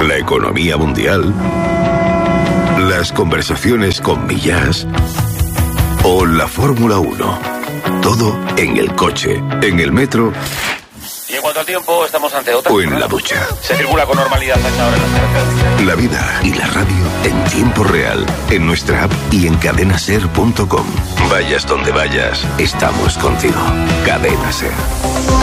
la economía mundial, las conversaciones con Millás o la Fórmula 1. Todo en el coche, en el metro. Y en cuanto al tiempo, estamos ante otra. O en la ducha. Se circula con normalidad a esta hora en las carreteras. La vida y la radio en tiempo real, en nuestra app y en cadenaser.com. Vayas donde vayas, estamos contigo. Cadena Ser.